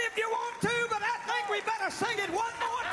if you want to, but I think we better sing it one more time.